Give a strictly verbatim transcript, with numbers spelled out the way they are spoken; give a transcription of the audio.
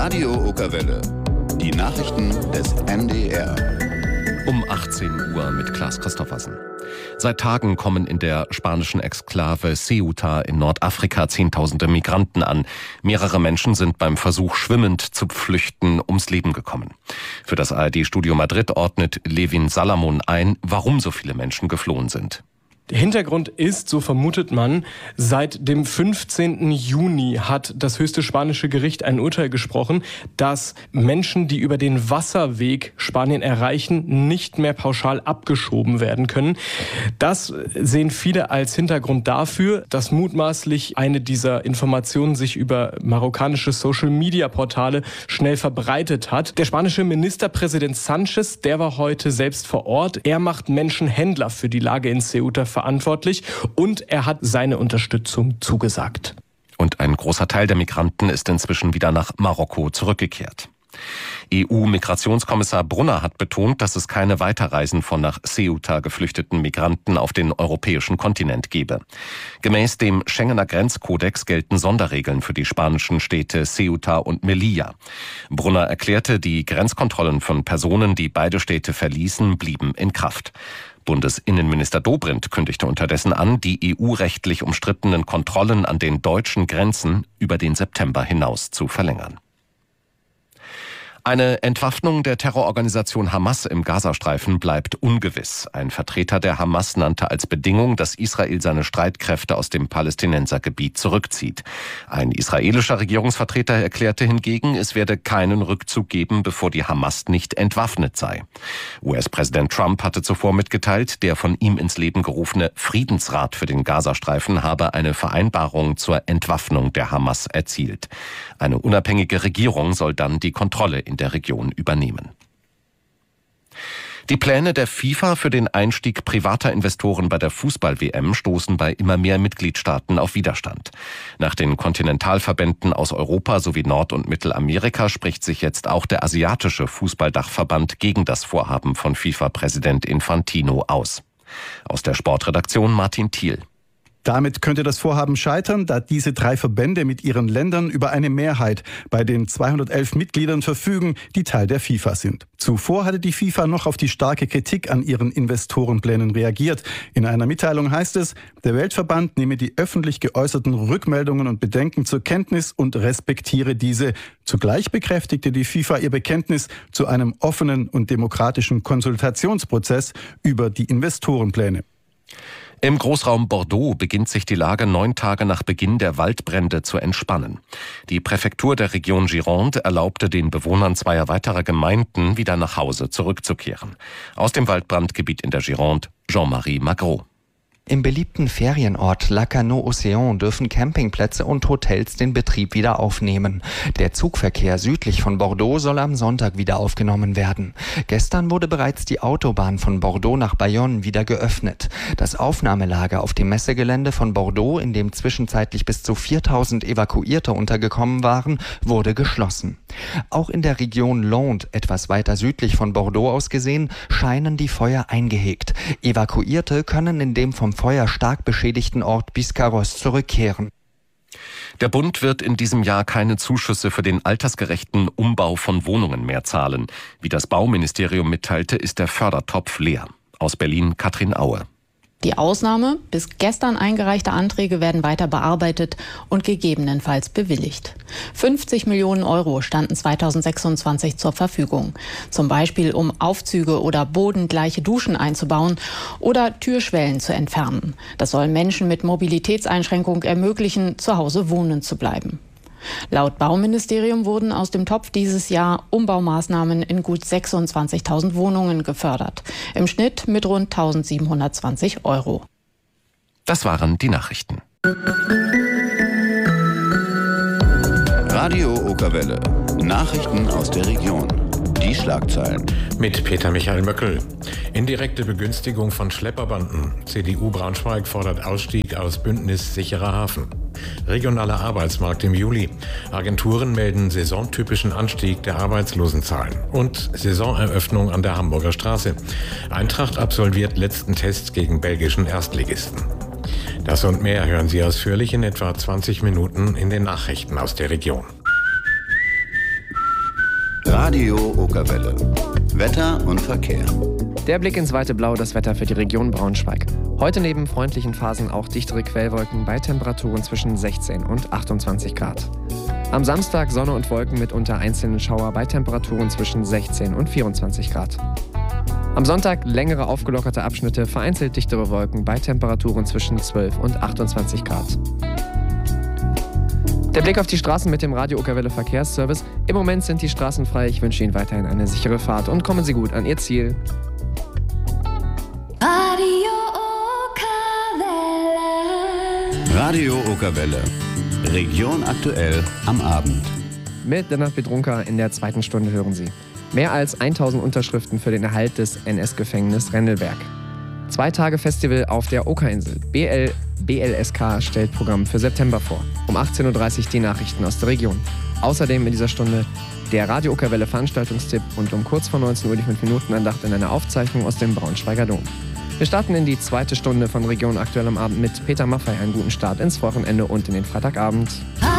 Radio Okerwelle. Die Nachrichten des M D R. Um achtzehn Uhr mit Klaas Christoffersen. Seit Tagen kommen in der spanischen Exklave Ceuta in Nordafrika Zehntausende Migranten an. Mehrere Menschen sind beim Versuch, schwimmend zu flüchten, ums Leben gekommen. Für das A R D-Studio Madrid ordnet Levin Salamon ein, warum so viele Menschen geflohen sind. Der Hintergrund ist, so vermutet man, seit dem fünfzehnten Juni hat das höchste spanische Gericht ein Urteil gesprochen, dass Menschen, die über den Wasserweg Spanien erreichen, nicht mehr pauschal abgeschoben werden können. Das sehen viele als Hintergrund dafür, dass mutmaßlich eine dieser Informationen sich über marokkanische Social-Media-Portale schnell verbreitet hat. Der spanische Ministerpräsident Sanchez, der war heute selbst vor Ort. Er macht Menschenhändler für die Lage in Ceuta verantwortlich und er hat seine Unterstützung zugesagt. Und ein großer Teil der Migranten ist inzwischen wieder nach Marokko zurückgekehrt. E U-Migrationskommissar Brunner hat betont, dass es keine Weiterreisen von nach Ceuta geflüchteten Migranten auf den europäischen Kontinent gebe. Gemäß dem Schengener Grenzkodex gelten Sonderregeln für die spanischen Städte Ceuta und Melilla. Brunner erklärte, die Grenzkontrollen von Personen, die beide Städte verließen, blieben in Kraft. Bundesinnenminister Dobrindt kündigte unterdessen an, die E U-rechtlich umstrittenen Kontrollen an den deutschen Grenzen über den September hinaus zu verlängern. Eine Entwaffnung der Terrororganisation Hamas im Gazastreifen bleibt ungewiss. Ein Vertreter der Hamas nannte als Bedingung, dass Israel seine Streitkräfte aus dem Palästinensergebiet zurückzieht. Ein israelischer Regierungsvertreter erklärte hingegen, es werde keinen Rückzug geben, bevor die Hamas nicht entwaffnet sei. U S-Präsident Trump hatte zuvor mitgeteilt, der von ihm ins Leben gerufene Friedensrat für den Gazastreifen habe eine Vereinbarung zur Entwaffnung der Hamas erzielt. Eine unabhängige Regierung soll dann die Kontrolle in der Region übernehmen. Die Pläne der FIFA für den Einstieg privater Investoren bei der Fußball-W M stoßen bei immer mehr Mitgliedstaaten auf Widerstand. Nach den Kontinentalverbänden aus Europa sowie Nord- und Mittelamerika spricht sich jetzt auch der asiatische Fußballdachverband gegen das Vorhaben von FIFA-Präsident Infantino aus. Aus der Sportredaktion Martin Thiel. Damit könnte das Vorhaben scheitern, da diese drei Verbände mit ihren Ländern über eine Mehrheit bei den zweihundertelf Mitgliedern verfügen, die Teil der FIFA sind. Zuvor hatte die FIFA noch auf die starke Kritik an ihren Investorenplänen reagiert. In einer Mitteilung heißt es, der Weltverband nehme die öffentlich geäußerten Rückmeldungen und Bedenken zur Kenntnis und respektiere diese. Zugleich bekräftigte die FIFA ihr Bekenntnis zu einem offenen und demokratischen Konsultationsprozess über die Investorenpläne. Im Großraum Bordeaux beginnt sich die Lage neun Tage nach Beginn der Waldbrände zu entspannen. Die Präfektur der Region Gironde erlaubte den Bewohnern zweier weiterer Gemeinden, wieder nach Hause zurückzukehren. Aus dem Waldbrandgebiet in der Gironde, Jean-Marie Magro. Im beliebten Ferienort Lacanau-Océan dürfen Campingplätze und Hotels den Betrieb wieder aufnehmen. Der Zugverkehr südlich von Bordeaux soll am Sonntag wieder aufgenommen werden. Gestern wurde bereits die Autobahn von Bordeaux nach Bayonne wieder geöffnet. Das Aufnahmelager auf dem Messegelände von Bordeaux, in dem zwischenzeitlich bis zu viertausend Evakuierte untergekommen waren, wurde geschlossen. Auch in der Region Landes, etwas weiter südlich von Bordeaux aus gesehen, scheinen die Feuer eingehegt. Evakuierte können in dem vom Feuer stark beschädigten Ort Biscarrosse zurückkehren. Der Bund wird in diesem Jahr keine Zuschüsse für den altersgerechten Umbau von Wohnungen mehr zahlen. Wie das Bauministerium mitteilte, ist der Fördertopf leer. Aus Berlin Katrin Aue. Die Ausnahme, bis gestern eingereichte Anträge werden weiter bearbeitet und gegebenenfalls bewilligt. fünfzig Millionen Euro standen zweitausendsechsundzwanzig zur Verfügung. Zum Beispiel, um Aufzüge oder bodengleiche Duschen einzubauen oder Türschwellen zu entfernen. Das soll Menschen mit Mobilitätseinschränkung ermöglichen, zu Hause wohnen zu bleiben. Laut Bauministerium wurden aus dem Topf dieses Jahr Umbaumaßnahmen in gut sechsundzwanzigtausend Wohnungen gefördert. Im Schnitt mit rund eintausendsiebenhundertzwanzig Euro. Das waren die Nachrichten. Radio Okerwelle. Nachrichten aus der Region. Die Schlagzeilen. Mit Peter Michael Möckel. Indirekte Begünstigung von Schlepperbanden. C D U Braunschweig fordert Ausstieg aus Bündnis Sicherer Hafen. Regionaler Arbeitsmarkt im Juli. Agenturen melden saisontypischen Anstieg der Arbeitslosenzahlen. Und Saisoneröffnung an der Hamburger Straße. Eintracht absolviert letzten Test gegen belgischen Erstligisten. Das und mehr hören Sie ausführlich in etwa zwanzig Minuten in den Nachrichten aus der Region. Radio Okerwelle. Wetter und Verkehr. Der Blick ins weite Blau, das Wetter für die Region Braunschweig. Heute neben freundlichen Phasen auch dichtere Quellwolken bei Temperaturen zwischen sechzehn und achtundzwanzig Grad. Am Samstag Sonne und Wolken mit unter einzelnen Schauer bei Temperaturen zwischen sechzehn und vierundzwanzig Grad. Am Sonntag längere aufgelockerte Abschnitte, vereinzelt dichtere Wolken bei Temperaturen zwischen zwölf und achtundzwanzig Grad. Der Blick auf die Straßen mit dem Radio Okerwelle Verkehrsservice. Im Moment sind die Straßen frei. Ich wünsche Ihnen weiterhin eine sichere Fahrt und kommen Sie gut an Ihr Ziel. Radio Okerwelle. Radio Okerwelle. Region aktuell am Abend. Mit Lennart Bedrunka in der zweiten Stunde hören Sie. Mehr als tausend Unterschriften für den Erhalt des N S-Gefängnisses Rendelberg. Zwei Tage Festival auf der Okerinsel. B L B L S K stellt Programm für September vor. Um achtzehn Uhr dreißig die Nachrichten aus der Region. Außerdem in dieser Stunde der Radio Okerwelle Veranstaltungstipp und um kurz vor neunzehn Uhr die fünf Minuten Andacht in einer Aufzeichnung aus dem Braunschweiger Dom. Wir starten in die zweite Stunde von Region aktuell am Abend mit Peter Maffay. Einen guten Start ins Wochenende und in den Freitagabend.